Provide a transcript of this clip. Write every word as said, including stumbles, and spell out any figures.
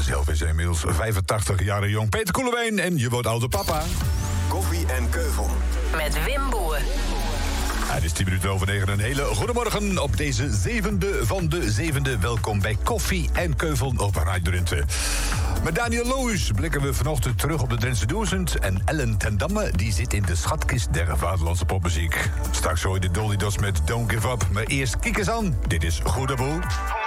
Zelf is hij inmiddels vijfentachtig jaar jong. Peter Koelewijn en je wordt oude papa. Koffie en Keuvel. Met Wim Boer. Het is tien minuten over negen. Een hele goedemorgen op deze zevende van de zevende. Welkom bij Koffie en Keuvel op Radio Drenthe. Met Daniel Loos blikken we vanochtend terug op de Drentse duizend. En Ellen ten Damme die zit in de schatkist der vaderlandse popmuziek. Straks hoor je de Dolly Dots met Don't Give Up. Maar eerst kijk eens aan. Dit is Goede Boel.